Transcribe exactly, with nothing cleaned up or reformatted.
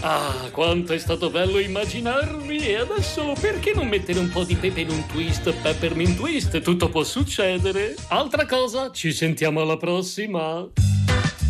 Ah, quanto è stato bello immaginarmi. E adesso perché non mettere un po' di pepe in un twist? Peppermint twist, tutto può succedere. Altra cosa, ci sentiamo alla prossima.